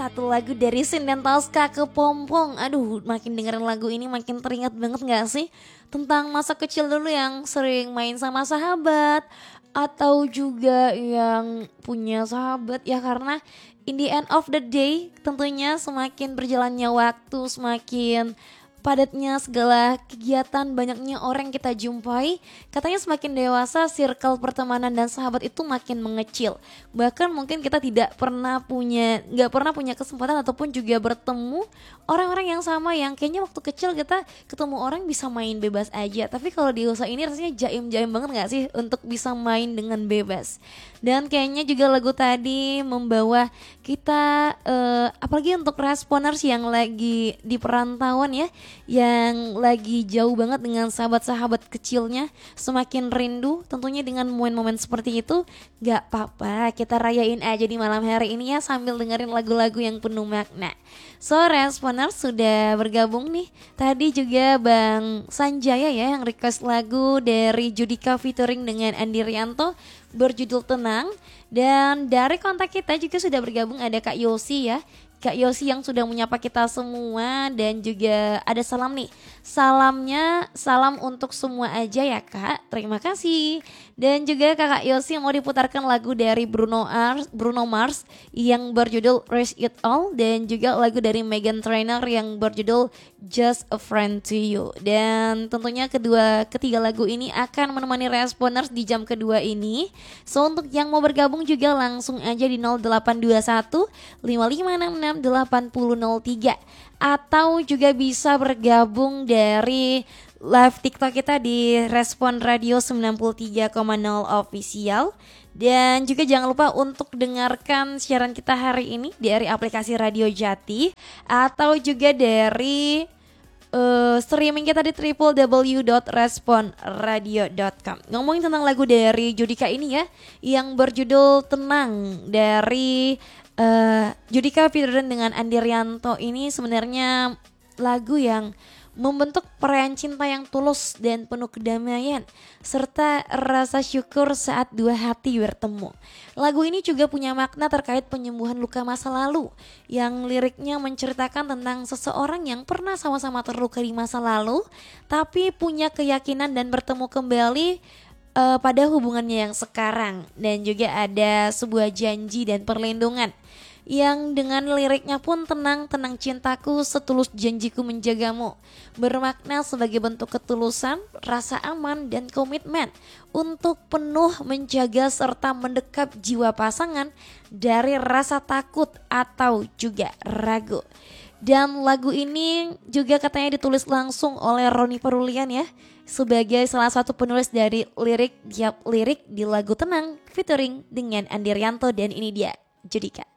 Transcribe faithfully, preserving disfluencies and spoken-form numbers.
satu lagu dari Sin dan Tosca, Kepompong. Aduh, makin dengerin lagu ini makin teringat banget gak sih tentang masa kecil dulu yang sering main sama sahabat atau juga yang punya sahabat ya, karena in the end of the day tentunya semakin berjalannya waktu, semakin padatnya segala kegiatan, banyaknya orang yang kita jumpai, katanya semakin dewasa circle pertemanan dan sahabat itu makin mengecil. Bahkan mungkin kita tidak pernah punya, nggak pernah punya kesempatan ataupun juga bertemu orang-orang yang sama yang kayaknya waktu kecil kita ketemu orang bisa main bebas aja. Tapi kalau di usaha ini rasanya jaim-jaim banget nggak sih untuk bisa main dengan bebas. Dan kayaknya juga lagu tadi membawa kita, uh, apalagi untuk responers yang lagi di perantauan ya, yang lagi jauh banget dengan sahabat-sahabat kecilnya, semakin rindu tentunya dengan momen-momen seperti itu. Gak apa-apa, kita rayain aja di malam hari ini ya sambil dengerin lagu-lagu yang penuh makna. So responers sudah bergabung nih. Tadi juga Bang Sanjaya ya yang request lagu dari Judika featuring dengan Andi Rianto berjudul Tenang. Dan dari kontak kita juga sudah bergabung ada Kak Yosi ya, Kak Yosi yang sudah menyapa kita semua. Dan juga ada salam nih, salamnya salam untuk semua aja ya Kak, terima kasih. Dan juga Kakak Yosi mau diputarkan lagu dari Bruno Mars, Bruno Mars yang berjudul Raise It All, dan juga lagu dari Meghan Trainor yang berjudul Just a Friend to You. Dan tentunya kedua ketiga lagu ini akan menemani responers di jam kedua ini. So untuk yang mau bergabung juga langsung aja di nol delapan dua satu lima lima enam enam delapan nol nol tiga, atau juga bisa bergabung dari live TikTok kita di Respon Radio sembilan puluh tiga koma nol Official. Dan juga jangan lupa untuk dengarkan siaran kita hari ini dari aplikasi Radio Jati, atau juga dari uh, streaming kita di w w w dot respon radio dot com. Ngomongin tentang lagu dari Judika ini ya, yang berjudul Tenang dari uh, Judika featuring dengan Andi Rianto, ini sebenarnya lagu yang membentuk perayaan cinta yang tulus dan penuh kedamaian serta rasa syukur saat dua hati bertemu. Lagu ini juga punya makna terkait penyembuhan luka masa lalu, yang liriknya menceritakan tentang seseorang yang pernah sama-sama terluka di masa lalu tapi punya keyakinan dan bertemu kembali uh, pada hubungannya yang sekarang. Dan juga ada sebuah janji dan perlindungan yang dengan liriknya pun tenang, tenang cintaku, setulus janjiku menjagamu, bermakna sebagai bentuk ketulusan, rasa aman dan komitmen untuk penuh menjaga serta mendekap jiwa pasangan dari rasa takut atau juga ragu. Dan lagu ini juga katanya ditulis langsung oleh Roni Perulian ya, sebagai salah satu penulis dari lirik tiap lirik di lagu Tenang featuring dengan Andi Rianto. Dan ini dia Judika.